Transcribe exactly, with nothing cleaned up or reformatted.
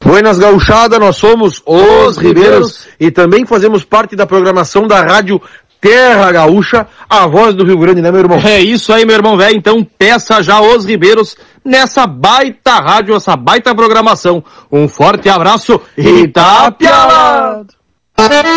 Buenas gauchada, nós somos os Ribeiros e também fazemos parte da programação da rádio Terra Gaúcha, a voz do Rio Grande, né, meu irmão? É isso aí, meu irmão velho. Então peça já os Ribeiros nessa baita rádio, essa baita programação. Um forte abraço e tá pialado!